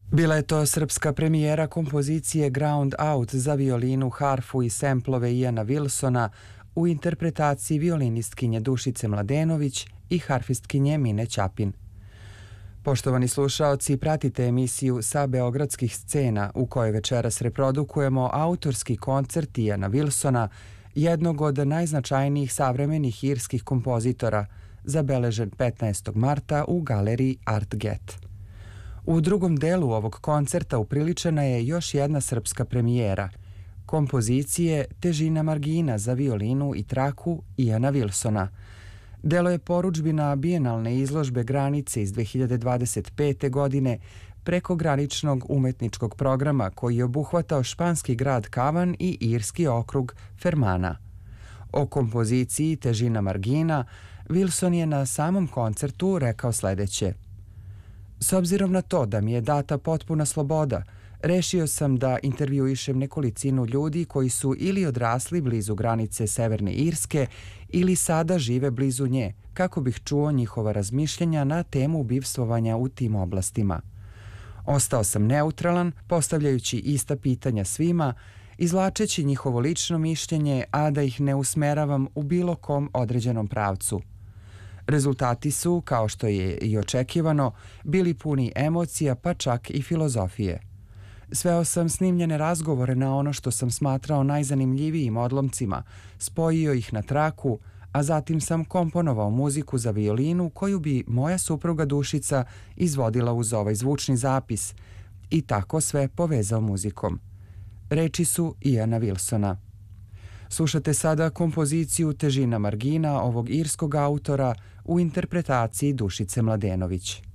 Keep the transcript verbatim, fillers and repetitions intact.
Bila je to srpska premijera kompozicije Ground Out za violinu, harfu i semplove Iana Wilsona u interpretaciji violinistkinje Dušice Mladenović i harfistkinje Mine Ćapin. Poštovani slušaoci, pratite emisiju Sa beogradskih scena u kojoj večeras reprodukujemo autorski koncert Iana Wilsona, jednog od najznačajnijih savremenih irskih kompozitora, zabeležen petnaestog marta u galeriji Art Get. U drugom delu ovog koncerta upriličena je još jedna srpska premijera, kompozicije Težina margina za violinu i traku Iana Wilsona. Delo je porudžbina bijenalne izložbe Granice iz dve hiljade dvadeset pete. godine prekograničnog umetničkog programa koji je obuhvatao španski grad Kavan i irski okrug Fermana. O kompoziciji Težina margina Wilson je na samom koncertu rekao sledeće: S obzirom na to da mi je data potpuna sloboda, rešio sam da intervjuišem nekolicinu ljudi koji su ili odrasli blizu granice Severne Irske ili sada žive blizu nje, kako bih čuo njihova razmišljanja na temu bivstvovanja u tim oblastima. Ostao sam neutralan, postavljajući ista pitanja svima, izvlačeći njihovo lično mišljenje, a da ih ne usmeravam u bilo kom određenom pravcu. Rezultati su, kao što je i očekivano, bili puni emocija pa čak i filozofije. Sveo sam snimljene razgovore na ono što sam smatrao najzanimljivijim odlomcima, spojio ih na traku, a zatim sam komponovao muziku za violinu koju bi moja supruga Dušica izvodila uz ovaj zvučni zapis i tako sve povezao muzikom. Reči su Iana Wilsona. Slušate sada kompoziciju Težina margina ovog irskog autora u interpretaciji Dušice Mladenović.